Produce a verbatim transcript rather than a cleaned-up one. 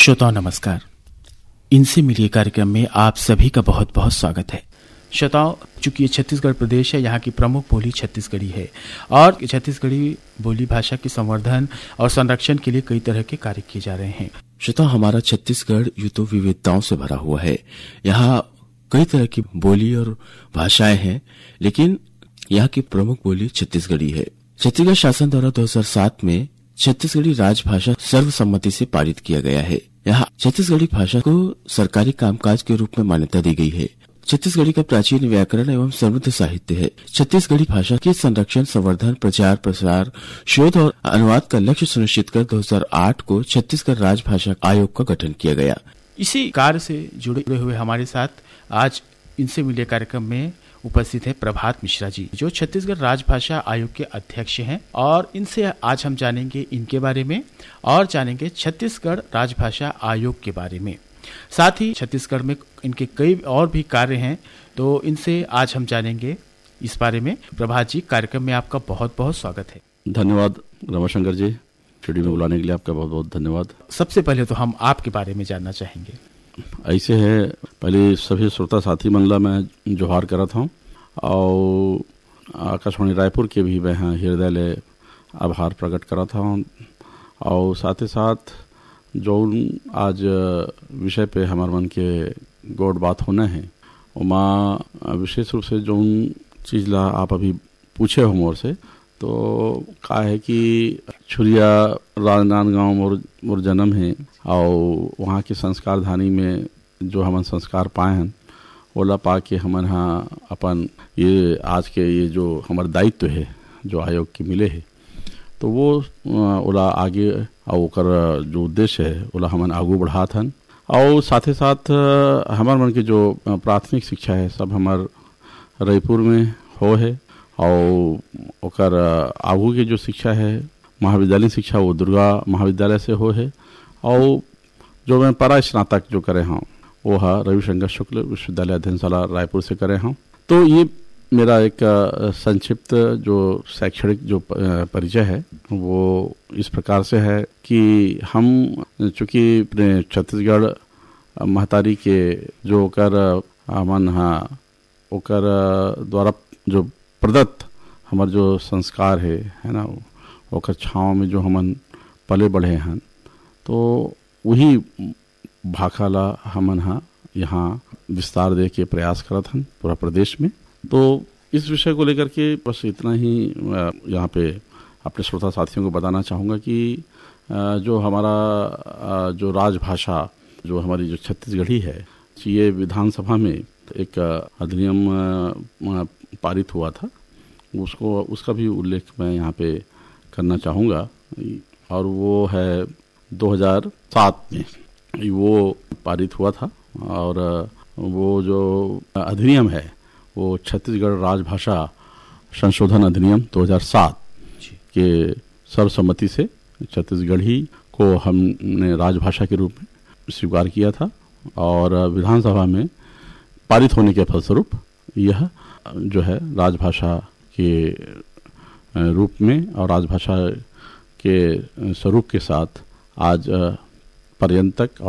श्रोताओं नमस्कार। इनसे मिलिए कार्यक्रम में आप सभी का बहुत बहुत स्वागत है। श्रोताओं, चूंकि ये छत्तीसगढ़ प्रदेश है, यहाँ की प्रमुख बोली छत्तीसगढ़ी है और छत्तीसगढ़ी बोली भाषा के संवर्धन और संरक्षण के लिए कई तरह के कार्य किए जा रहे हैं। श्रोताओं, हमारा छत्तीसगढ़ यूं तो विविधताओं से भरा हुआ है। यहाँ कई तरह की बोली और भाषाएं हैं, लेकिन यहाँ की प्रमुख बोली छत्तीसगढ़ी है। छत्तीसगढ़ शासन द्वारा दो हज़ार सात में छत्तीसगढ़ी राजभाषा सर्वसम्मति से पारित किया गया है। यहाँ छत्तीसगढ़ी भाषा को सरकारी कामकाज के रूप में मान्यता दी गई है। छत्तीसगढ़ी का प्राचीन व्याकरण एवं समृद्ध साहित्य है। छत्तीसगढ़ी भाषा के संरक्षण, संवर्धन, प्रचार, प्रसार, शोध और अनुवाद का लक्ष्य सुनिश्चित कर दो हज़ार आठ को छत्तीसगढ़ राजभाषा आयोग का गठन किया गया। इसी कार्य से जुड़े हुए हमारे साथ आज इनसे मिलिए कार्यक्रम में उपस्थित है प्रभात मिश्रा जी, जो छत्तीसगढ़ राजभाषा आयोग के अध्यक्ष हैं और इनसे आज हम जानेंगे इनके बारे में और जानेंगे छत्तीसगढ़ राजभाषा आयोग के बारे में। साथ ही छत्तीसगढ़ में इनके कई और भी कार्य हैं, तो इनसे आज हम जानेंगे इस बारे में। प्रभात जी, कार्यक्रम में आपका बहुत बहुत स्वागत है। धन्यवाद रमाशंकर जी, स्टूडियो में बुलाने के लिए आपका बहुत बहुत धन्यवाद। सबसे पहले तो हम आपके बारे में जानना चाहेंगे। ऐसे है, पहले सभी श्रोता साथी मनला मैं जोहार करत हूँ और आकाशवाणी रायपुर के भी मैं हृदय ले आभार प्रकट करत हूँ और साथ ही साथ जो आज विषय पे हमारे मन के गौड़ बात होना है, वहाँ विशेष रूप से जो चीज़ ला आप अभी पूछे हो मोर से, तो का है कि छुरिया राजनांदगांव मोर मोर जन्म है और वहाँ के संस्कार धानी में जो हमन संस्कार पाए हैं ओला पा के हमन हाँ अपन ये आज के ये जो हमार दायित्व है जो आयोग के मिले है, तो वो ओला आगे और ओकर जो उद्देश्य है ओला हमन आगू बढ़ात हन। और साथ ही साथ हमार मन के जो प्राथमिक शिक्षा है सब हमार रायपुर में हो है और ओकर आगू के जो शिक्षा है महाविद्यालय शिक्षा वो दुर्गा महाविद्यालय से हो है और जो मैं परा स्नातक जो करे हाँ वो है रविशंकर शुक्ल विश्वविद्यालय अध्ययनशाला रायपुर से करे हाँ। तो ये मेरा एक संक्षिप्त जो शैक्षणिक जो परिचय है वो इस प्रकार से है कि हम चूँकि अपने छत्तीसगढ़ महतारी के जो ओकर हमन हाँ ओकर द्वारा जो प्रदत्त हमार जो संस्कार है है ना, ओकर छाँव में जो हमन पले बढ़े हैं, तो वही भाखा ला हमन हाँ यहाँ विस्तार दे के प्रयास करत हन पूरा प्रदेश में। तो इस विषय को लेकर के बस इतना ही यहाँ पे अपने श्रोता साथियों को बताना चाहूँगा कि जो हमारा जो राजभाषा जो हमारी जो छत्तीसगढ़ी है, ये विधानसभा में एक अधिनियम पारित हुआ था, उसको उसका भी उल्लेख मैं यहाँ पे करना चाहूँगा और वो है दो हज़ार सात में वो पारित हुआ था और वो जो अधिनियम है वो छत्तीसगढ़ राजभाषा संशोधन अधिनियम दो हज़ार सात के सर्वसम्मति से छत्तीसगढ़ी को हमने राजभाषा के रूप में स्वीकार किया था और विधानसभा में पारित होने के फलस्वरूप यह जो है राजभाषा के रूप में और राजभाषा के स्वरूप के साथ आज पर्यंत तक